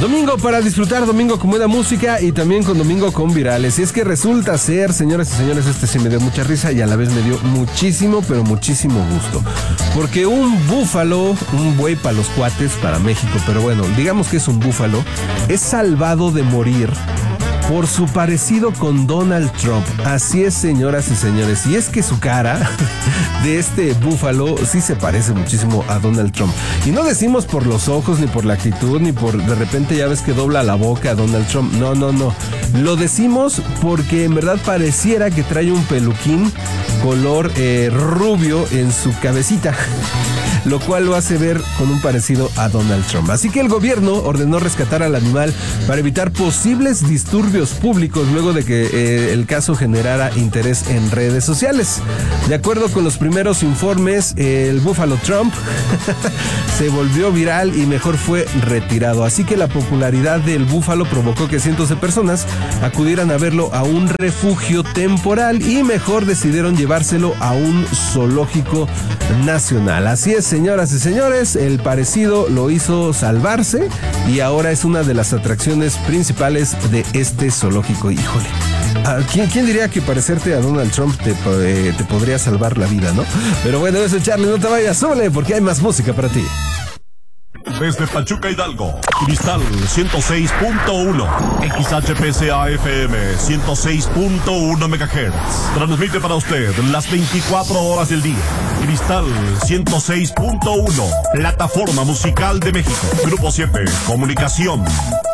Domingo para disfrutar, domingo con buena música y también con domingo con virales. Y es que resulta ser, señoras y señores, este sí me dio mucha risa y a la vez me dio muchísimo, pero muchísimo gusto. Porque un búfalo, un buey para los cuates, para México, pero bueno, digamos que es un búfalo, es salvado de morir por su parecido con Donald Trump. Así es, señoras y señores. Y es que su cara de este búfalo sí se parece muchísimo a Donald Trump. Y no decimos por los ojos, ni por la actitud, ni por de repente ya ves que dobla la boca a Donald Trump. No. Lo decimos porque en verdad pareciera que trae un peluquín color rubio en su cabecita, lo cual lo hace ver con un parecido a Donald Trump. Así que el gobierno ordenó rescatar al animal para evitar posibles disturbios públicos luego de que el caso generara interés en redes sociales. De acuerdo con los primeros informes, el búfalo Trump se volvió viral y mejor fue retirado. Así que la popularidad del búfalo provocó que cientos de personas acudieran a verlo a un refugio temporal y mejor decidieron llevárselo a un zoológico nacional. Así es, señoras y señores, el parecido lo hizo salvarse y ahora es una de las atracciones principales de este zoológico. Híjole, ¿quién diría que parecerte a Donald Trump te podría salvar la vida, no? Pero bueno, eso, Charlie, no te vayas, súbele porque hay más música para ti. Desde Pachuca, Hidalgo, Cristal 106.1, XHPCA-FM 106.1 MHz. Transmite para usted las 24 horas del día. Cristal 106.1, plataforma musical de México. Grupo 7, comunicación.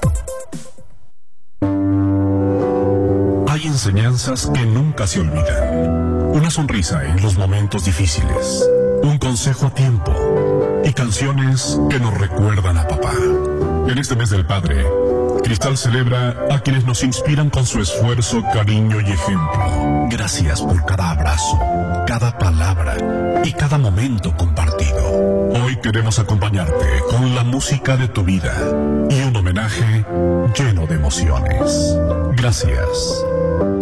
Hay enseñanzas que nunca se olvidan. Una sonrisa en los momentos difíciles. Un consejo a tiempo. Y canciones que nos recuerdan a papá. En este mes del padre, Cristal celebra a quienes nos inspiran con su esfuerzo, cariño y ejemplo. Gracias por cada abrazo, cada palabra y cada momento compartido. Hoy queremos acompañarte con la música de tu vida y un homenaje lleno de emociones. Gracias.